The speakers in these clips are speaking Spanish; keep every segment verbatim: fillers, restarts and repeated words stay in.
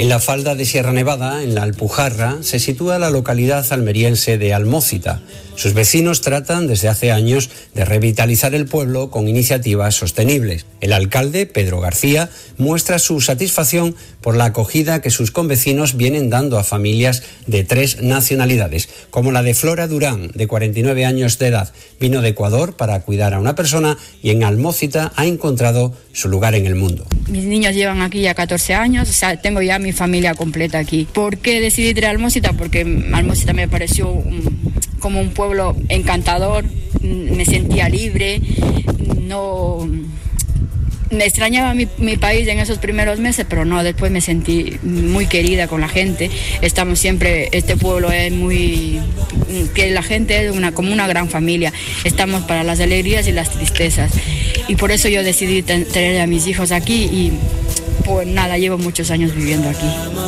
En la falda de Sierra Nevada, en la Alpujarra, se sitúa la localidad almeriense de Almócita. Sus vecinos tratan desde hace años de revitalizar el pueblo con iniciativas sostenibles. El alcalde, Pedro García, muestra su satisfacción por la acogida que sus convecinos vienen dando a familias de tres nacionalidades, como la de Flora Durán, de cuarenta y nueve años de edad. Vino de Ecuador para cuidar a una persona y en Almócita ha encontrado su lugar en el mundo. Mis niños llevan aquí ya catorce años, o sea, tengo ya mi familia completa aquí. ¿Por qué decidí ir a Almócita? Porque Almócita me pareció un, como un pueblo encantador, me sentía libre, no... Me extrañaba mi, mi país en esos primeros meses, pero no, después me sentí muy querida con la gente. Estamos siempre, este pueblo es muy, que la gente es una, como una gran familia. Estamos para las alegrías y las tristezas. Y por eso yo decidí ten, tener a mis hijos aquí y pues nada, llevo muchos años viviendo aquí.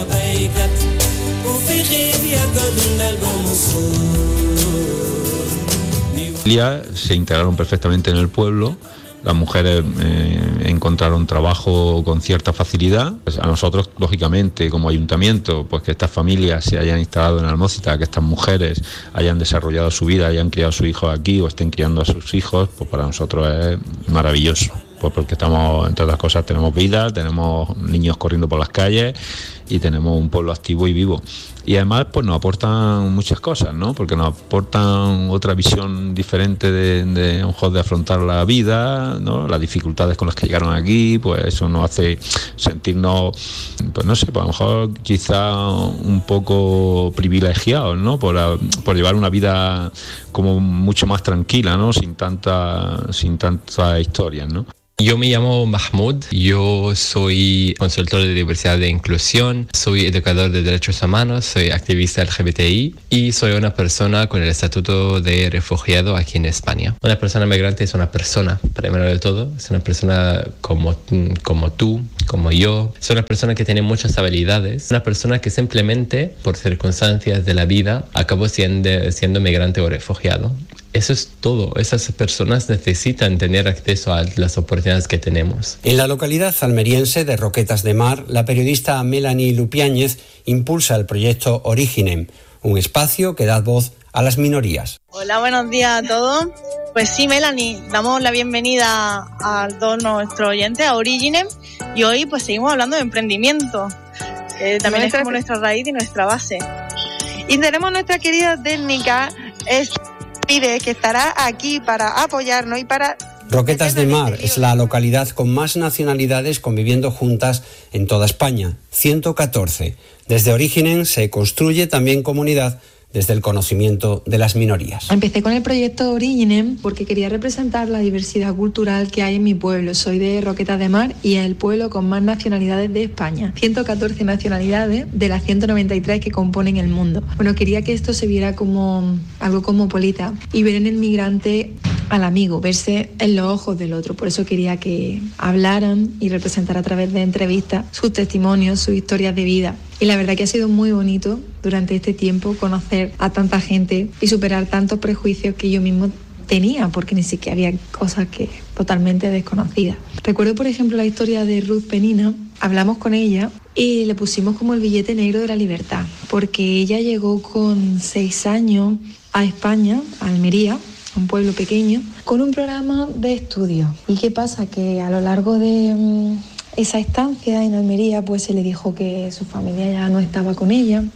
Se integraron perfectamente en el pueblo. Las mujeres eh, encontraron trabajo con cierta facilidad. Pues a nosotros, lógicamente, como ayuntamiento, pues que estas familias se hayan instalado en Almócita, que estas mujeres hayan desarrollado su vida, hayan criado a sus hijos aquí o estén criando a sus hijos, pues para nosotros es maravilloso. Pues porque estamos, entre otras cosas, tenemos vida, tenemos niños corriendo por las calles y tenemos un pueblo activo y vivo. Y además pues nos aportan muchas cosas, ¿no? Porque nos aportan otra visión diferente de, de, a lo mejor de afrontar la vida, ¿no? Las dificultades con las que llegaron aquí, pues eso nos hace sentirnos, pues no sé, pues a lo mejor quizá un poco privilegiados, ¿no? Por, por llevar una vida como mucho más tranquila, ¿no? Sin tanta, sin tantas historias, ¿no? Yo me llamo Mahmoud, yo soy consultor de diversidad e inclusión, soy educador de derechos humanos, soy activista L G B T I y soy una persona con el estatuto de refugiado aquí en España. Una persona migrante es una persona, primero de todo, es una persona como, como tú, como yo, es una persona que tiene muchas habilidades, una persona que simplemente por circunstancias de la vida acabó siendo, siendo migrante o refugiado. Eso es todo. Esas personas necesitan tener acceso a las oportunidades que tenemos. En la localidad almeriense de Roquetas de Mar, la periodista Melanie Lupiáñez impulsa el proyecto Originem, un espacio que da voz a las minorías. Hola, buenos días a todos. Pues sí, Melanie, damos la bienvenida a todos nuestros oyentes a Originem y hoy pues seguimos hablando de emprendimiento, que también nuestra... es como nuestra raíz y nuestra base. Y tenemos nuestra querida técnica, es Pide, que estará aquí para apoyarnos y para... Roquetas de Mar es la localidad con más nacionalidades conviviendo juntas en toda España, ciento catorce. Desde Originem se construye también comunidad desde el conocimiento de las minorías. Empecé con el proyecto Originem porque quería representar la diversidad cultural que hay en mi pueblo. Soy de Roquetas de Mar y es el pueblo con más nacionalidades de España. ciento catorce nacionalidades de las ciento noventa y tres que componen el mundo. Bueno, quería que esto se viera como algo cosmopolita y ver en el migrante al amigo, verse en los ojos del otro. Por eso quería que hablaran y representar a través de entrevistas sus testimonios, sus historias de vida. Y la verdad que ha sido muy bonito durante este tiempo conocer a tanta gente y superar tantos prejuicios que yo mismo tenía, porque ni siquiera había cosas que totalmente desconocidas. Recuerdo, por ejemplo, la historia de Ruth Penina. Hablamos con ella y le pusimos como el billete negro de la libertad, porque ella llegó con seis años a España, a Almería, un pueblo pequeño, con un programa de estudio. ¿Y qué pasa? Que a lo largo de um, esa estancia en Almería, pues se le dijo que su familia ya no estaba con ella,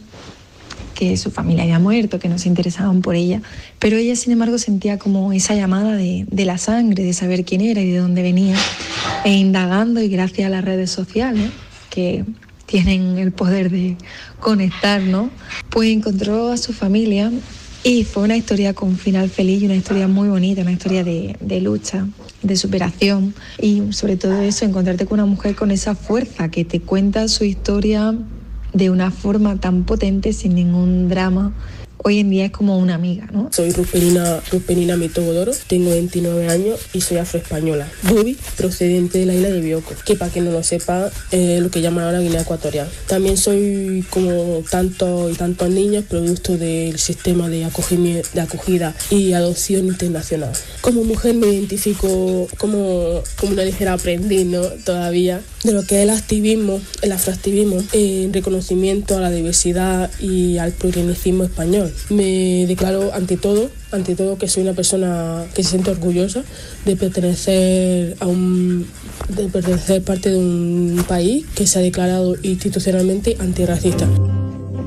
que su familia había muerto, que no se interesaban por ella, pero ella, sin embargo, sentía como esa llamada de, de la sangre, de saber quién era y de dónde venía, e indagando, y gracias a las redes sociales, que tienen el poder de conectar, ¿no?, pues encontró a su familia. Y fue una historia con final feliz y una historia muy bonita, una historia de, de lucha, de superación y sobre todo eso, encontrarte con una mujer con esa fuerza que te cuenta su historia de una forma tan potente, sin ningún drama hoy en día es como una amiga, ¿no? Soy Rusperina, Rusperina Mitobodoro, tengo veintinueve años y soy afroespañola. Ruby, procedente de la isla de Bioko, que para quien no lo sepa es lo que llaman ahora Guinea Ecuatorial. También soy como tantos y tantos niños producto del sistema de, acogimiento, de acogida y adopción internacional. Como mujer me identifico como, como una ligera aprendiz, ¿no? Todavía de lo que es el activismo, el afroactivismo, en reconocimiento a la diversidad y al plurietnicismo español. Me declaro ante todo, ante todo que soy una persona que se siente orgullosa de pertenecer a un, de pertenecer parte de un país que se ha declarado institucionalmente antirracista.